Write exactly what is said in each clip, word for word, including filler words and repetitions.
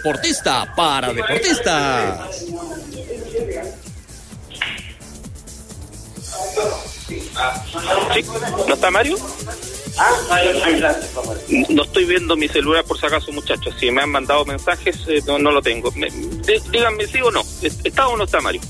Deportista para deportistas. ¿Sí? ¿No está Mario? No estoy viendo mi celular por si acaso, muchachos. Si me han mandado mensajes, eh, no, no lo tengo. Me, de, díganme sí o no. ¿Está o no está Mario?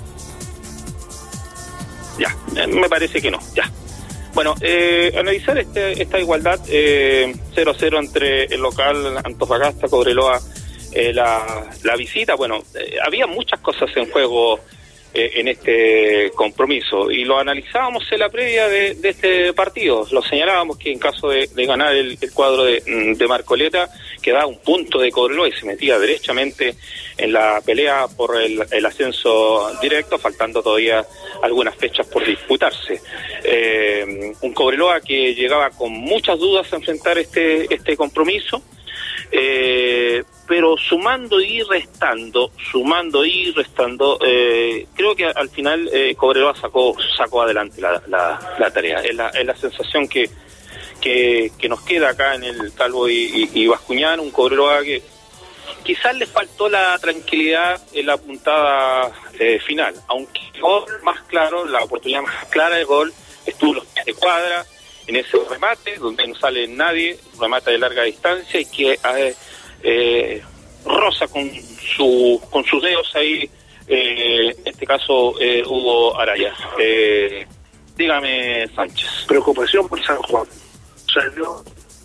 Ya, eh, me parece que no. Ya. Bueno, eh, analizar este, esta igualdad eh, cero a cero entre el local Antofagasta, Cobreloa, eh, la, la visita. Bueno, eh, había muchas cosas en juego eh, en este compromiso y lo analizábamos en la previa de, de este partido. Lo señalábamos que en caso de, de ganar el, el cuadro de, de Marcoleta, quedaba un punto de Cobreloa y se metía derechamente en la pelea por el, el ascenso directo, faltando todavía algunas fechas por disputarse. Eh, un Cobreloa que llegaba con muchas dudas a enfrentar este este compromiso, eh, pero sumando y restando, sumando y restando, eh, creo que al final eh, Cobreloa sacó sacó adelante la, la, la tarea. Es la, es la sensación que, que que nos queda acá en el Calvo y, y, y Bascuñán, un Cobreloa que quizás le faltó la tranquilidad en la puntada eh, final, aunque el gol más claro, la oportunidad más clara del gol estuvo los pies de Cuadra en ese remate donde no sale nadie, un remate de larga distancia y que eh, eh, roza con su con sus dedos ahí, eh, en este caso eh, Hugo Araya. Eh, dígame, Sánchez. Preocupación por San Juan. Salió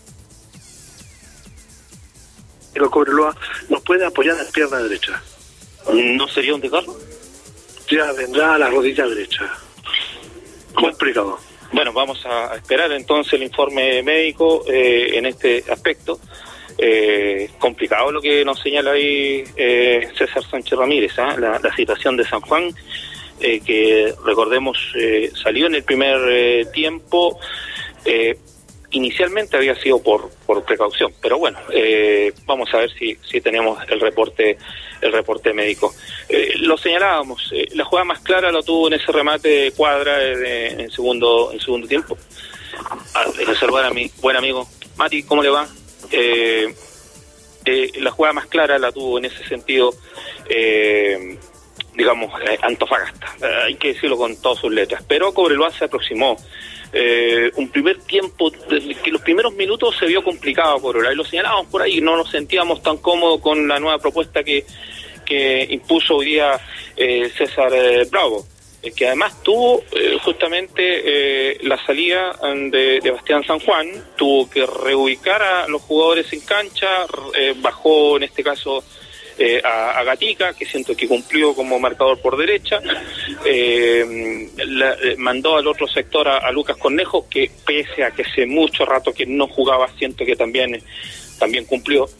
el Cobreloa nos puede apoyar en la pierna derecha. ¿No sería un desgarro? Ya vendrá a la rodilla derecha. Complicado. Bueno, vamos a esperar entonces el informe médico eh, en este aspecto. Eh, complicado lo que nos señala ahí eh, César Sánchez Ramírez, ¿eh? la, la situación de San Juan, eh, que recordemos eh, salió en el primer eh, tiempo. Eh, Inicialmente había sido por por precaución, pero bueno, eh, vamos a ver si si tenemos el reporte el reporte médico. Eh, lo señalábamos, eh, la jugada más clara lo tuvo en ese remate de Cuadra eh, en segundo en segundo tiempo. Ah, déjame saludar a mi buen amigo Mati, ¿cómo le va? Eh, eh, la jugada más clara la tuvo en ese sentido, eh, digamos, eh, Antofagasta. Eh, hay que decirlo con todas sus letras, pero Cobreloa se aproximó. Eh, un primer tiempo, desde que los primeros minutos se vio complicado por ahora, y lo señalábamos por ahí, no nos sentíamos tan cómodos con la nueva propuesta que, que impuso hoy día eh, César eh, Bravo, eh, que además tuvo eh, justamente eh, la salida de, de Bastián San Juan, tuvo que reubicar a los jugadores en cancha, eh, bajó en este caso Eh, a, a Gatica, que siento que cumplió como marcador por derecha, eh, la, eh, mandó al otro sector a, a Lucas Cornejo, que pese a que hace mucho rato que no jugaba, siento que también, también cumplió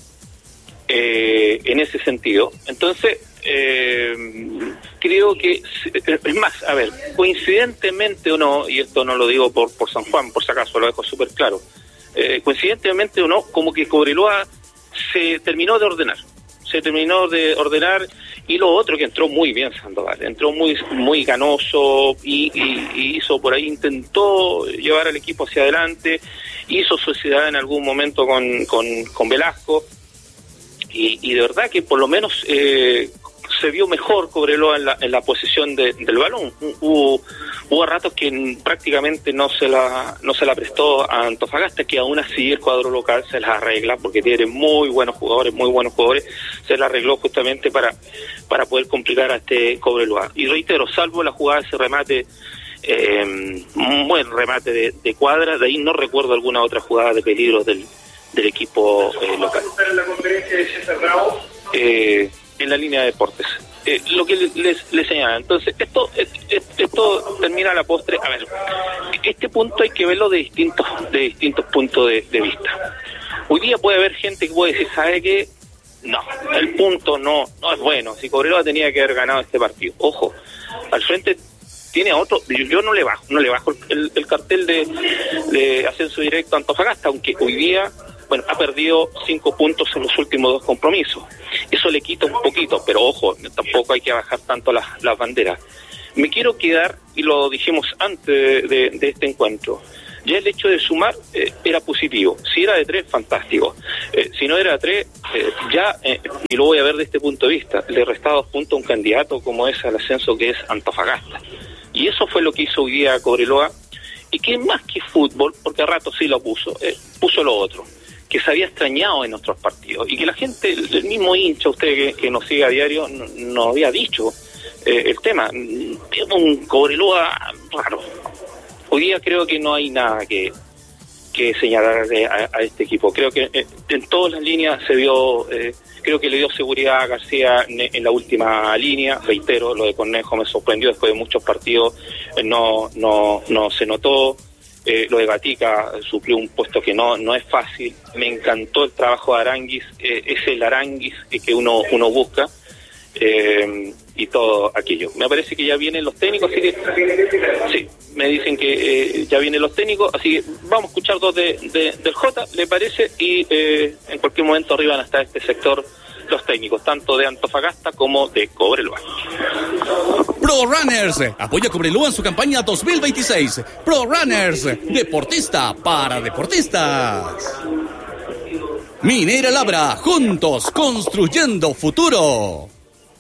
eh, en ese sentido. Entonces, eh, creo que, es más, a ver, coincidentemente o no, y esto no lo digo por, por San Juan, por si acaso, lo dejo súper claro, eh, coincidentemente o no, como que Cobreloa se terminó de ordenar. se terminó de ordenar, y lo otro que entró muy bien Sandoval, entró muy muy ganoso y, y, y hizo por ahí, intentó llevar al equipo hacia adelante, hizo sociedad en algún momento con, con, con Velasco, y, y de verdad que por lo menos eh, se vio mejor Cobreloa en la, en la posesión de, del balón. Hubo, hubo ratos que prácticamente no se la no se la prestó a Antofagasta, que aún así el cuadro local se las arregla, porque tiene muy buenos jugadores, muy buenos jugadores, se la arregló justamente para para poder complicar a este Cobreloa. Y reitero, salvo la jugada de ese remate, eh, un buen remate de, de Cuadra, de ahí no recuerdo alguna otra jugada de peligro del, del equipo eh, local. La conferencia de César Bravo. Eh, en la línea de deportes, eh, lo que les, les, les señala. Entonces, esto esto termina a la postre. A ver, este punto hay que verlo de distintos de distintos puntos de, de vista. Hoy día puede haber gente que puede decir, ¿sabe qué? No, el punto no no es bueno. Si Cobreloa tenía que haber ganado este partido. Ojo, al frente tiene a otro. Yo, yo no le bajo, no le bajo el, el cartel de, de ascenso directo a Antofagasta, aunque hoy día, bueno, ha perdido cinco puntos en los últimos dos compromisos. Eso le quita un poquito, pero ojo, tampoco hay que bajar tanto las, las banderas. Me quiero quedar, y lo dijimos antes de, de, de este encuentro, ya el hecho de sumar eh, era positivo. Si era de tres, fantástico. Eh, si no era de tres, eh, ya, eh, y lo voy a ver de este punto de vista, le restaba dos puntos a un candidato como es al ascenso, que es Antofagasta. Y eso fue lo que hizo hoy día Cobreloa, y que más que fútbol, porque a rato sí lo puso, eh, puso lo otro, que se había extrañado en nuestros partidos, y que la gente, el mismo hincha, usted que, que nos sigue a diario, nos no había dicho eh, el tema. Tiene un Cobreloa raro. Hoy día creo que no hay nada que, que señalar a, a este equipo. Creo que eh, en todas las líneas se vio, eh, creo que le dio seguridad a García en, en la última línea. Reitero, lo de Cornejo me sorprendió, después de muchos partidos eh, no, no, no se notó. Eh, lo de Gatica suplió un puesto que no no es fácil. Me encantó el trabajo de Aranguis, eh, es el Aranguis que uno uno busca, eh, y todo aquello. Me parece que ya vienen los técnicos, así que sí, me dicen que eh, ya vienen los técnicos, así que vamos a escuchar dos de, de, del J, ¿le parece? Y eh, en cualquier momento arriban hasta este sector los técnicos, tanto de Antofagasta como de Cobreloa. Pro Runners apoya a Cobreloa en su campaña dos mil veintiséis. Pro Runners, deportista para deportistas. Minera Labra, juntos construyendo futuro.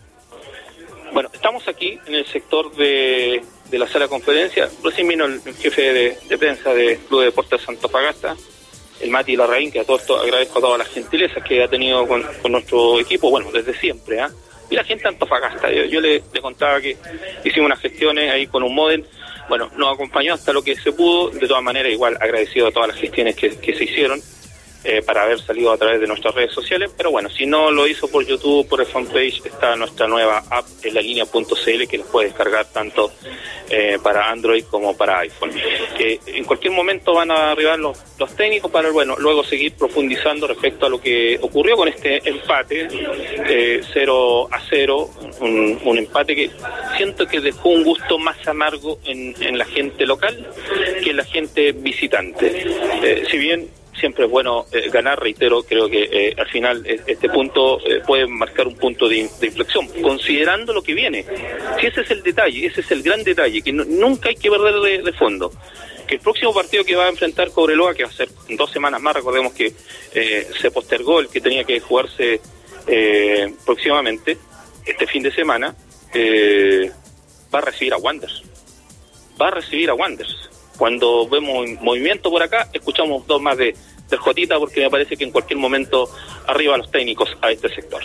Bueno, estamos aquí en el sector de, de la sala de conferencia. Recién vino el, el jefe de, de prensa de Club de Deportes Antofagasta, el Mati Larraín, que a todo esto agradezco a todas las gentilezas que ha tenido con, con nuestro equipo, bueno, desde siempre, ¿ah? ¿eh? Y la gente de Antofagasta, yo, yo le, le contaba que hicimos unas gestiones ahí con un modem, bueno, nos acompañó hasta lo que se pudo, de todas maneras igual agradecido a todas las gestiones que, que se hicieron, eh, para haber salido a través de nuestras redes sociales, pero bueno, si no lo hizo por YouTube, por el fanpage, está nuestra nueva app en la línea punto c l, que los puede descargar tanto eh, para Android como para iPhone. Eh, en cualquier momento van a arribar los, los técnicos para, bueno, luego seguir profundizando respecto a lo que ocurrió con este empate eh, cero a cero, un, un empate que siento que dejó un gusto más amargo en, en la gente local que en la gente visitante. Eh, si bien siempre es bueno eh, ganar, reitero, creo que eh, al final eh, este punto eh, puede marcar un punto de, de inflexión, considerando lo que viene. Si ese es el detalle, ese es el gran detalle, que no, nunca hay que perder de, de fondo. Que el próximo partido que va a enfrentar Cobreloa, que va a ser en dos semanas más, recordemos que eh, se postergó el que tenía que jugarse eh, próximamente, este fin de semana, eh, va a recibir a Wanderers. Va a recibir a Wanderers. Cuando vemos movimiento por acá, escuchamos dos más de del Jotita, porque me parece que en cualquier momento arriba los técnicos a este sector.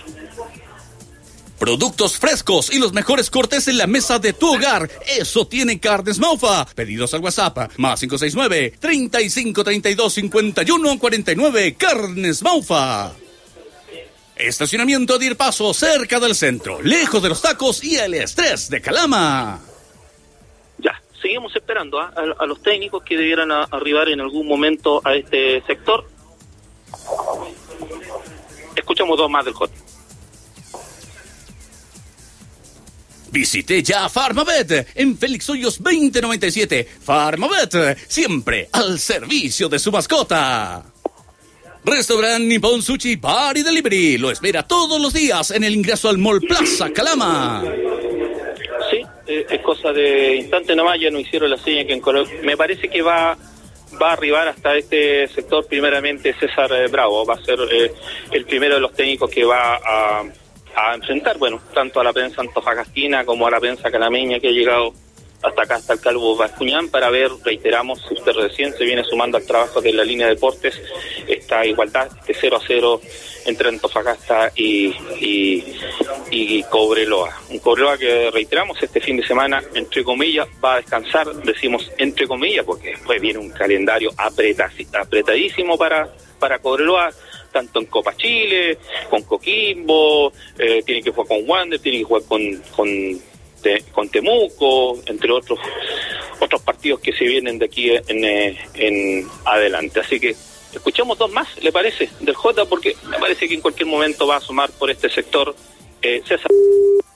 Productos frescos y los mejores cortes en la mesa de tu hogar. Eso tiene Carnes Maufa. Pedidos al WhatsApp, más cinco seis nueve, treinta y cinco, treinta y dos, cincuenta y uno, cuarenta y nueve. Carnes Maufa. Estacionamiento de Ir Paso, cerca del centro, lejos de los tacos y el estrés de Calama. Ya, seguimos esperando ¿eh? a, a los técnicos que debieran a, arribar en algún momento a este sector. Escuchamos dos más del J. Visite ya Farmavet en Félix Hoyos veinte noventa y siete. Farmavet, siempre al servicio de su mascota. Restaurant Nippon Sushi Bar y Delivery lo espera todos los días en el ingreso al Mall Plaza Calama. Sí, eh, es cosa de instante nomás, ya no hicieron la seña que en Colo- me parece que va va a arribar hasta este sector primeramente César eh, Bravo, va a ser eh, el primero de los técnicos que va a a enfrentar, bueno, tanto a la prensa antofagastina como a la prensa calameña que ha llegado hasta acá, hasta el Calvo Bascuñán, para ver, reiteramos, usted recién se viene sumando al trabajo de la línea de deportes, esta igualdad de cero a cero entre Antofagasta y, y, y Cobreloa. Un Cobreloa que, reiteramos, este fin de semana, entre comillas, va a descansar, decimos entre comillas, porque después viene un calendario apretasi, apretadísimo para, para Cobreloa, tanto en Copa Chile, con Coquimbo, eh, tiene que jugar con Wander, tiene que jugar con con, te, con Temuco, entre otros otros partidos que se vienen de aquí en, en, en adelante. Así que escuchamos dos más, ¿le parece? Del J, porque me parece que en cualquier momento va a sumar por este sector eh, César.